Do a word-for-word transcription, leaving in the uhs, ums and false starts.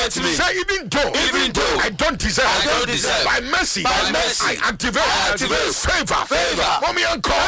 me. Say even though, Even though I don't deserve, I don't deserve. by mercy, By mercy, I activate, I activate favor, favor. Mommy and call.